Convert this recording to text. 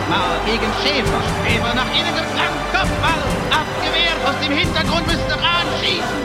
Mal gegen Schäfer. Schäfer nach innen geflankt. Kopfball. Abgewehrt. Aus dem Hintergrund müsste Rahn schießen.